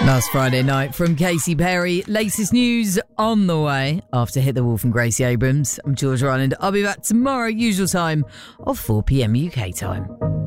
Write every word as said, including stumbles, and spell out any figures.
Last Friday night from Casey Perry. Latest news on the way after Hit the Wall from Gracie Abrams. I'm George Ryland. I'll be back tomorrow, usual time of four p.m. U K time.